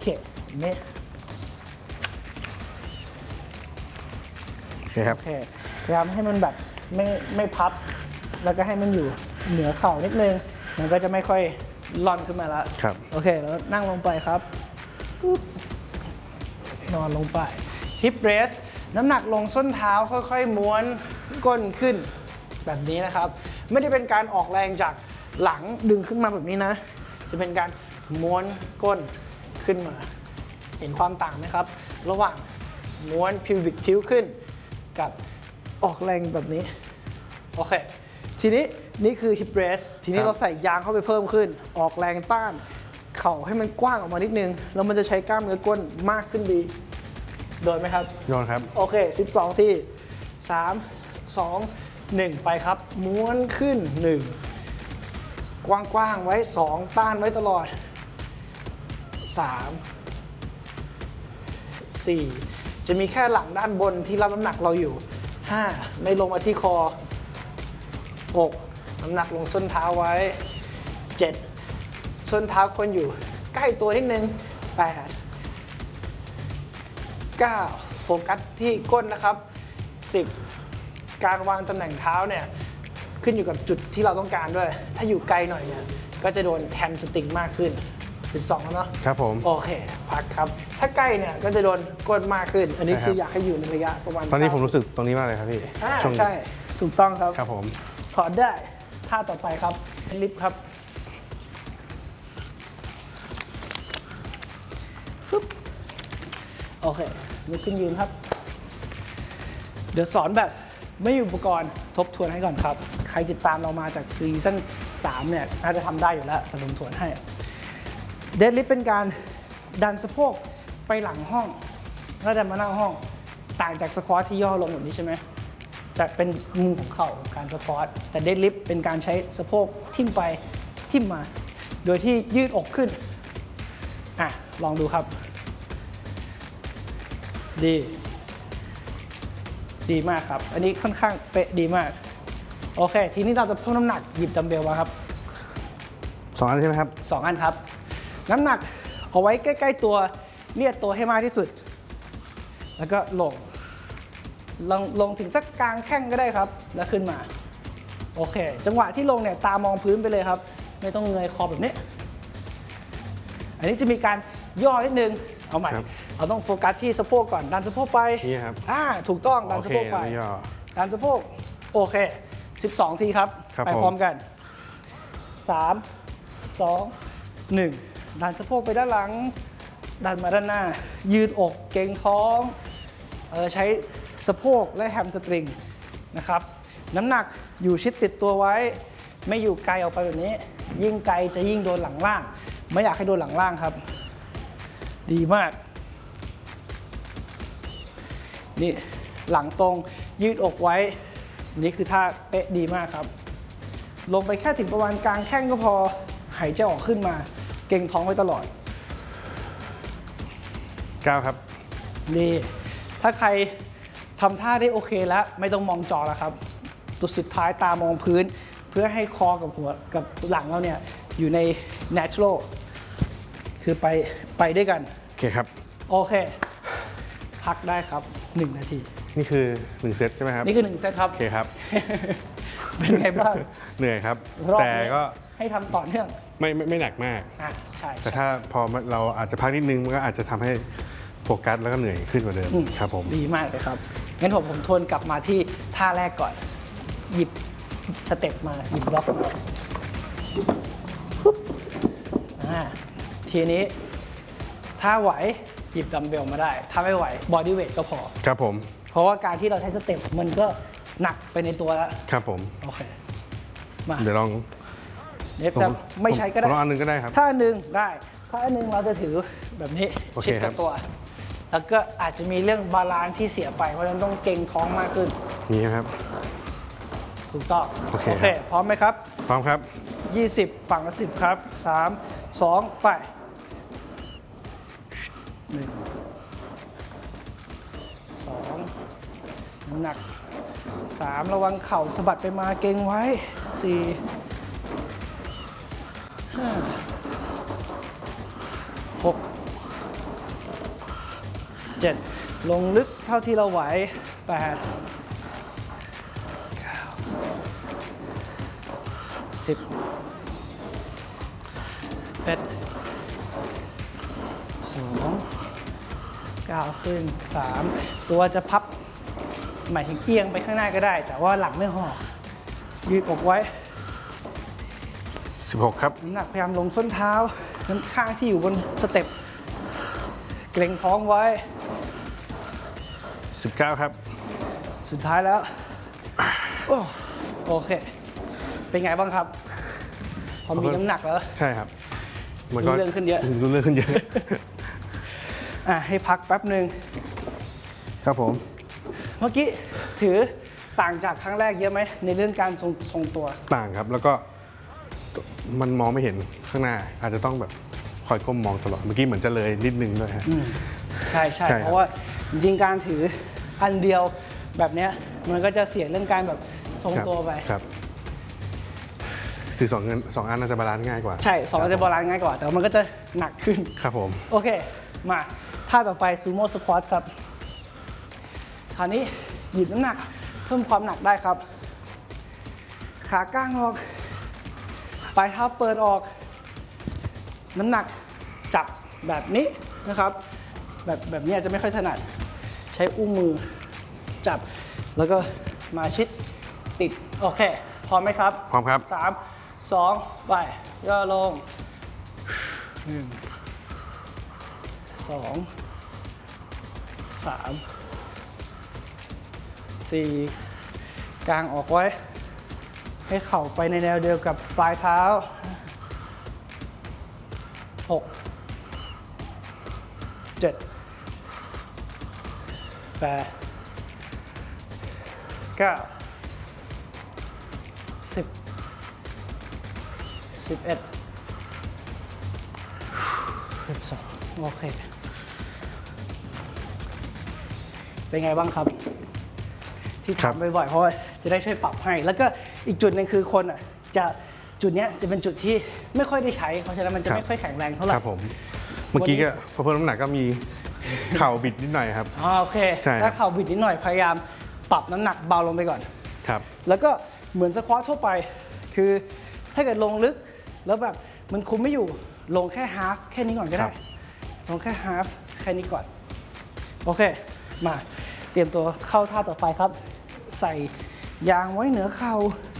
เคนี่โอเคครับโอเคพยายามให้มันแบบไม่พับแล้วก็ให้มันอยู่เหนือเข่านิดนึงมันก็จะไม่ค่อยล่อนขึ้นมาแล้วครับโอเคแล้วนั่งลงไปครับนอนลงไปฮิปเรสน้ำหนักลงส้นเท้าค่อยๆม้วนก้นขึ้นแบบนี้นะครับไม่ได้เป็นการออกแรงจากหลังดึงขึ้นมาแบบนี้นะจะเป็นการม้วนก้นขึ้นมาเห็นความต่างไหมครับระหว่างม้วนพิวบิกทิวขึ้นกับออกแรงแบบนี้โอเคทีนี้นี่คือฮิปเรสทีนี้เราใส่ยางเข้าไปเพิ่มขึ้นออกแรงต้านเข่าให้มันกว้างออกมานิดนึงแล้วมันจะใช้กล้ามเนื้อก้นมากขึ้นดีโดนไหมครับโดนครับโอเค12ที3 2 1ไปครับม้วนขึ้น1กว้างๆไว้2ต้านไว้ตลอด3 4จะมีแค่หลังด้านบนที่รับน้ำหนักเราอยู่5ไม่ลงมาที่คอ6น้ำหนักลงส้นเท้าไว้7ส้นเท้าควรอยู่ใกล้ตัวนิดนึง8 9โฟกัสที่ก้นนะครับ10การวางตำแหน่งเท้าเนี่ยขึ้นอยู่กับจุดที่เราต้องการด้วยถ้าอยู่ไกลหน่อยเนี่ยก็จะโดนแฮมสตริงมากขึ้น12แล้วเนาะครับผมโอเคพักครับถ้าใกล้เนี่ยก็จะโดนก้นมากขึ้นอันนี้คืออยากให้อยู่ในระยะประมาณตอนนี้ผมรู้สึกตรงนี้มากเลยครับพี่ใช่ถูกต้องครับครับผมถอดได้ท่าต่อไปครับลิฟต์ครับโอเคลุกขึ้นยืนครับเดี๋ยวสอนแบบไม่มีอุปกรณ์ทบทวนให้ก่อนครับใครติดตามเรามาจากซีซั่น3เนี่ยน่าจะทำได้อยู่แล้วแต่ผมทวนให้เดดลิฟต์เป็นการดันสะโพกไปหลังห้องแล้วดันมานั่งห้องต่างจากสควอตที่ย่อลงแบบนี้ใช่ไหมจะเป็นมุมของเข่าการสควอตแต่เดดลิฟต์เป็นการใช้สะโพกทิ่มไปทิ่มมาโดยที่ยืดอกขึ้นลองดูครับดีมากครับอันนี้ค่อนข้างเป๊ะดีมากโอเคทีนี้เราจะเพิ่มน้ำหนักหยิบดัมเบลมาครับ 2 อันใช่ไหมครับ 2 อันครับน้ำหนักเอาไว้ใกล้ๆตัวเลียดตัวให้มากที่สุดแล้วก็ลงถึงสักกลางแข้งก็ได้ครับแล้วขึ้นมาโอเคจังหวะที่ลงเนี่ยตามองพื้นไปเลยครับไม่ต้องเงยคอแบบนี้อันนี้จะมีการย่อนิดนึงเอาใหม่เราต้องโฟกัสที่สะโพกก่อนดันสะโพกไปนี่ครับถูกต้องดันสะโพกไปดันสะโพกโอเค12ทีครับไปพร้อมกัน3 2 1ดันสะโพกไปด้านหลังดันมาด้านหน้ายืดอกเกร็งท้องใช้สะโพกและแฮมสตริงนะครับน้ำหนักอยู่ชิดติดตัวไว้ไม่อยู่ไกลออกไปแบบนี้ยิ่งไกลจะยิ่งโดนหลังล่างไม่อยากให้โดนหลังล่างครับดีมากนี่หลังตรงยืดอกไว้นี่คือท่าเป๊ะดีมากครับลงไปแค่ถึงประมาณกลางแข้งก็พอหายใจออกขึ้นมาเกร็งท้องไว้ตลอด 9ครับนี่ถ้าใครทำท่าได้โอเคแล้วไม่ต้องมองจอแล้วครับตัวสุดท้ายตามองพื้นเพื่อให้คอกับหัวกับหลังเราเนี่ยอยู่ใน natural คือไปด้วยกันโอเคครับโอเคพักได้ครับ1 นาทีนี่คือ1 เซตใช่ไหมครับนี่คือ1 เซตครับโอเคครับเป็นไงบ้างเหนื่อยครับแต่ก็ให้ทำต่อเนื่องไม่หนักมากใช่แต่ถ้าพอเราอาจจะพักนิดนึงมันก็อาจจะทำให้โฟกัสแล้วก็เหนื่อยขึ้นกว่าเดิมครับผมดีมากเลยครับงั้นผมทวนกลับมาที่ท่าแรกก่อนหยิบสเต็ปมาหยิบบล็อกมาทีนี้ถ้าไหวหยิบดัมเบลมาได้ถ้าไม่ไหวบอดี้เวทก็พอครับผมเพราะว่าการที่เราใช้สเต็ปมันก็หนักไปในตัวแล้วครับผมโอเคมาเดี๋ยวลองจะไม่ใช้ก็ได้ลองอันนึงก็ได้ครับถ้าอันนึงได้ถ้าอันนึงเราจะถือแบบนี้ชิดกับตัวแล้วก็อาจจะมีเรื่องบาลานซ์ที่เสียไปเพราะฉะนั้นต้องเกร็งท้องมากขึ้นนี่ครับถูกต้องโอเคพร้อมไหมครับพร้อมครับ 20ฝั่งละ10ครับ3 2ไป1 2น้ำหนัก3ระวังเข่าสะบัดไปมาเกร็งไว้4 5 6 7 ลงลึกเท่าที่เราไหว 8 9 10 11 2 9 ขึ้น 3 ตัวจะพับหมายถึงเอียงไปข้างหน้าก็ได้ แต่ว่าหลังไม่ห่อยืดอกไว้ 16 ครับน้ำหนักพยายามลงส้นเท้าน้ำข้างที่อยู่บนสเต็ปเกร็งท้องไว้ 19 ครับสุดท้ายแล้วโอเค เป็นไงบ้างครับ พอมีน้ำหนักแล้วใช่ครับรู้เรื่องขึ้นเยอะรู้เรื่องขึ้นเยอะให้พักแป๊บหนึ่งครับผมเมื่อกี้ถือต่างจากครั้งแรกเยอะไหมในเรื่องการทรงตัวต่างครับแล้วก็มันมองไม่เห็นข้างหน้า อาจจะต้องแบบคอยก้มมองตลอด เมื่อกี้เหมือนจะเลยนิดนึงด้วยฮะใช่ใช่ครับเพราะว่าจริงๆการถืออันเดียวแบบเนี้ยมันก็จะเสียเรื่องการแบบทรงตัวไปครับถือสองอันน่าจะบาลานซ์ง่ายกว่าใช่สองอันจะบาลานซ์ง่ายกว่า แต่ว่ามันก็จะหนักขึ้นครับผมโอเค มาท่าต่อไปซูโม่สควอตครับ คราวนี้หยิบน้ำหนักเพิ่มความหนักได้ครับ ขากางออก ปลายเท้าเปิดออก น้ำหนักจับแบบนี้นะครับ แบบนี้อาจจะไม่ค่อยถนัด ใช้อุ้งมือจับ แล้วก็มาชิดติด โอเค พร้อมไหมครับพร้อมครับ 3 2 ไป ย่อลง 1 2 3 4 กางออกไว้ ให้เข่าไปในแนวเดียวกับปลายเท้า 6 7 8 9 10 11 12 โอเค เป็นไงบ้างครับ ที่ถามบ่อยๆเพราะว่าจะได้ช่วยปรับให้ แล้วก็อีกจุดหนึงคือคนอ่ะจะจุดเนี้ยจะเป็นจุดที่ไม่ค่อยได้ใช้ เพราะฉะนั้นมันจะไม่ค่อยแข็งแรงเท่าไหร่ครับผม เมื่อกี้ก็พอเพิ่มน้ำหนักก็มีเข่าบิดนิดหน่อยครับโอเคใช่ครับถ้าเข่าบิดนิดหน่อยพยายามปรับน้ำหนักเบาลงไปก่อนครับแล้วก็เหมือนสควอตทั่วไป คือถ้าเกิดลงลึกแล้วแบบมันคุมไม่อยู่ลงแค่ฮาฟแค่นี้ก่อนก็ได้ ลงแค่ฮาฟแค่นี้ก่อน โอเค มาเตรียมตัวเข้าท่าต่อไปครับ ใส่ยางไว้เหนือเข่า